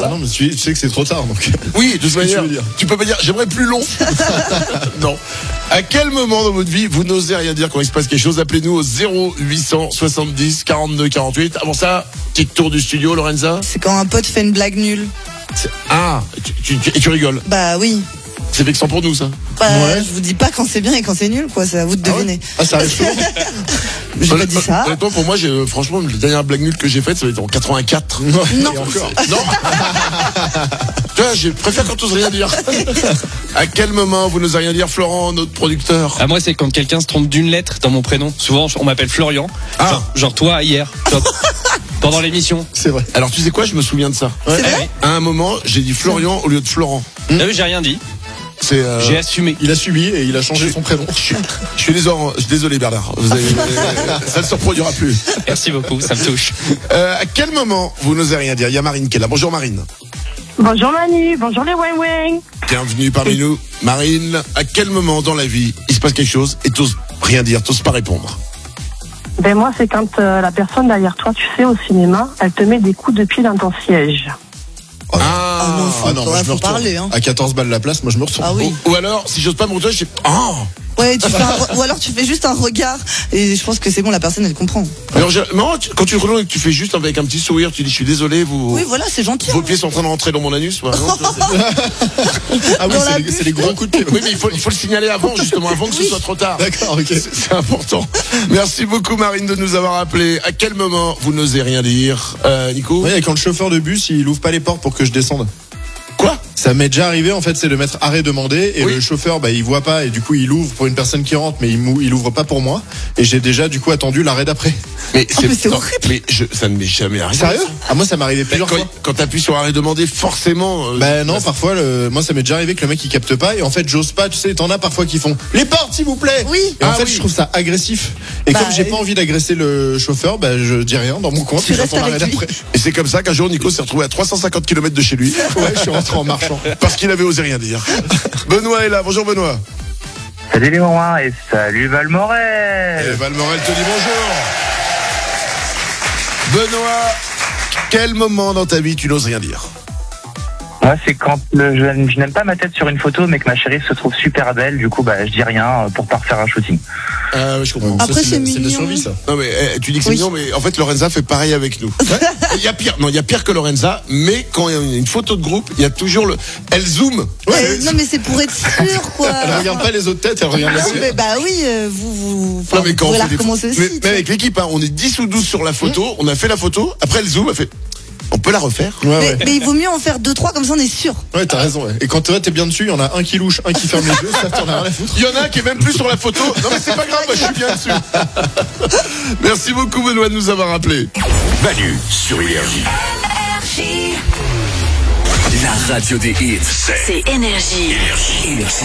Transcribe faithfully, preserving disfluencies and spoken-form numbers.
Ah non, mais tu, tu sais que c'est trop tard, donc. Oui, de toute manière, tu veux dire. tu peux pas dire j'aimerais plus long. Non. À quel moment dans votre vie vous n'osez rien dire quand il se passe quelque chose? Appelez-nous au zéro huit cent soixante-dix quarante-deux quarante-huit. Avant ça, petit tour du studio, Lorenza. C'est quand un pote fait une blague nulle. C'est- Ah, tu, tu, tu- et tu rigoles. Bah oui. C'est vexant pour nous, ça. Bah, Ouais. je vous dis pas quand c'est bien et quand c'est nul, quoi. C'est à vous de deviner. Ah, ça arrive souvent. J'ai pas dit ça. Honnêtement, pour moi, j'ai, franchement, la dernière blague nulle que j'ai faite, ça va être en quatre-vingt-quatre. Non. Et encore. Non. Tu vois, je préfère quand t'oses rien dire. À quel moment vous n'osez rien dire, Florent, notre producteur? Ah, moi, c'est quand quelqu'un se trompe d'une lettre dans mon prénom. Souvent, on m'appelle Florian. Ah. Genre, genre toi, hier. Genre, pendant l'émission. C'est vrai. Alors, tu sais quoi, je me souviens de ça. C'est Ah vrai oui. À un moment, j'ai dit Florian au lieu de Florent. Ah oui, j'ai rien dit. C'est. Euh... J'ai assumé. Il a subi et il a changé son prénom. Je suis, je suis désolé, je suis désolé, Bernard. Vous avez, ça ne se reproduira plus. Merci beaucoup, ça me touche. Euh, à quel moment vous n'osez rien dire? Il y a Marine qui est là. Bonjour Marine. Bonjour Manu, bonjour les Wing Wing. Bienvenue parmi nous. Marine, à quel moment dans la vie il se passe quelque chose et t'oses rien dire, t'oses pas répondre? Ben moi c'est quand euh, la personne derrière toi, tu sais, au cinéma, elle te met des coups de pied dans ton siège. Ah, Ah non, faut, Ah non, moi ouais, je me faut retourne. parler, hein. À quatorze balles la place, moi je me retourne. Ah oui. Ou, ou alors, si j'ose pas me retourner, je fais ah. Ouais, tu fais un re- ou alors tu fais juste un regard et je pense que c'est bon, la personne elle comprend. Alors, je- non, tu- quand tu retournes et que tu fais juste avec un petit sourire, tu dis je suis désolé, vous. Oui, voilà, c'est gentil. Vos hein. pieds sont en train de rentrer dans mon anus. Ouais, non, Ah oui, Dans c'est la les, bouche. c'est les gros coups de pied. oui, mais il faut, il faut le signaler avant, justement, avant que ce Oui. soit trop tard. D'accord, ok. C'est c'est important. Merci beaucoup Marine de nous avoir appelé. À quel moment vous n'osez rien dire, euh, Nico? Oui, et quand le chauffeur de bus, il ouvre pas les portes pour que je descende. Quoi? Ça m'est déjà arrivé, en fait, c'est de mettre arrêt demandé et Oui. le chauffeur, bah, il voit pas et du coup, il ouvre pour une personne qui rentre, mais il, mou- il ouvre pas pour moi. Et j'ai déjà, du coup, attendu l'arrêt d'après. Mais mais c'est non, horrible. mais je, ça ne m'est jamais arrivé. Sérieux? Ah, moi, ça m'est arrivé Mais plusieurs quand, fois. quand t'appuies sur arrêt demandé, forcément. euh, Bah non, parfois, le, moi ça m'est déjà arrivé que le mec il capte pas et en fait j'ose pas, tu sais, t'en as parfois qui font les portes s'il vous plaît. Oui. Et en Ah fait oui. je trouve ça agressif. Et Bah, comme j'ai oui. pas envie d'agresser le chauffeur, bah je dis rien dans mon coin Tu puis restes j'attends l'arrêt avec lui. d'après. Et c'est comme ça qu'un jour Nico s'est retrouvé à trois cent cinquante kilomètres de chez lui. Ouais, je suis rentré en marchant. Parce qu'il avait osé rien dire. Benoît est là. Bonjour Benoît. Salut les moments et salut Valmorel. Et Valmorel te dit bonjour. Benoît, quel moment dans ta vie tu n'oses rien dire? Moi c'est quand euh, je, je n'aime pas ma tête sur une photo mais que ma chérie se trouve super belle, du coup bah je dis rien euh, pour pas refaire un shooting. Euh, je comprends. Après, Ça, c'est de la- c'est de la mignon. survie ça. Non mais eh, tu dis que c'est Oui. mignon, mais en fait Lorenza fait pareil avec nous. Il y a pire, non, il y a pire que Lorenza, mais quand il y a une photo de groupe, il y a toujours le, elle zoome. Euh, non mais c'est pour être sûr, quoi. Elle regarde pas les autres têtes, elle regarde la Non, sienne. mais bah oui, euh, vous vous, enfin, Non mais vous quand on pourrez la fait des recommencer photos- aussi. mais, tu mais avec l'équipe, hein, on est dix ou douze sur la photo, on a fait la photo, après elle zoome, elle fait, on peut la refaire. Ouais, vois. ouais. mais, mais il vaut mieux en faire deux trois comme ça on est sûr. Ouais, t'as raison. Ouais. Et quand toi t'es bien dessus, il y en a un qui louche, un qui ferme les yeux, ça t'en a rien à foutre. Il y en a un qui est même plus sur la photo. Non mais c'est pas grave, moi je suis bien dessus. Merci beaucoup Benoît de nous avoir appelé. Manu sur Énergie. La radio des hits, c'est C'est Énergie. Énergie. Énergie.